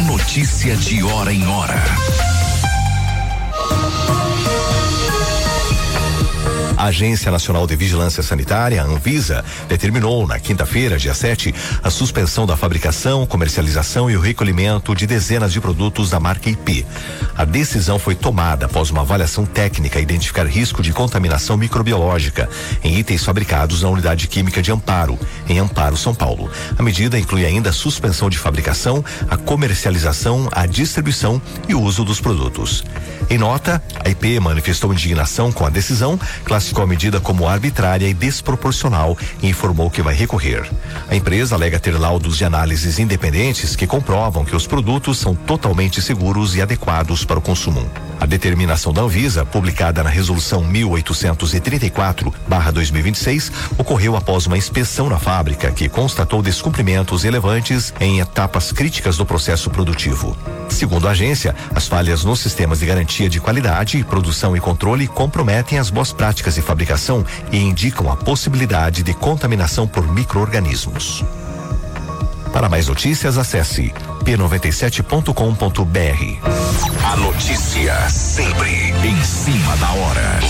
notícia de hora em hora. A Agência Nacional de Vigilância Sanitária, Anvisa, determinou na quinta-feira, dia 7, a suspensão da fabricação, comercialização e o recolhimento de dezenas de produtos da marca IP. A decisão foi tomada após uma avaliação técnica identificar risco de contaminação microbiológica em itens fabricados na Unidade Química de Amparo, em Amparo, São Paulo. A medida inclui ainda a suspensão de fabricação, a comercialização, a distribuição e o uso dos produtos. Em nota, a IP manifestou indignação com a decisão, classificou a medida como arbitrária e desproporcional e informou que vai recorrer. A empresa alega ter laudos de análises independentes que comprovam que os produtos são totalmente seguros e adequados para o consumo. A determinação da Anvisa, publicada na Resolução 1834/2026, ocorreu após uma inspeção na fábrica que constatou descumprimentos relevantes em etapas críticas do processo produtivo. Segundo a agência, as falhas nos sistemas de garantia de qualidade, produção e controle comprometem as boas práticas de fabricação e indicam a possibilidade de contaminação por micro-organismos. Para mais notícias, acesse p97.com.br. A notícia sempre em cima da hora.